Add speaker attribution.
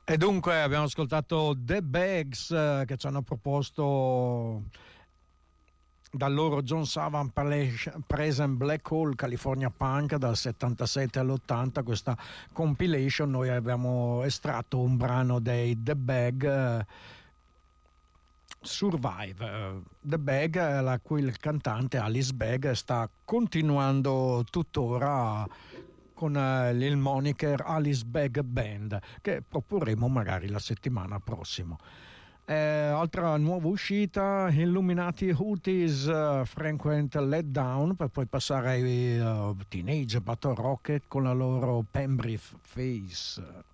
Speaker 1: E dunque abbiamo ascoltato The Bags che ci hanno proposto dal loro John Savan Present Black Hole California Punk dal 77 all'80, questa compilation. Noi abbiamo estratto un brano dei The Bag, Survive. The Bag, la cui il cantante Alice Bag sta continuando tuttora con il moniker Alice Bag Band, che proporremo magari la settimana prossima. Altra nuova uscita, Illuminati Hooties, Frequent Letdown, per poi passare ai Teenage Battle Rocket con la loro Pembroke Face.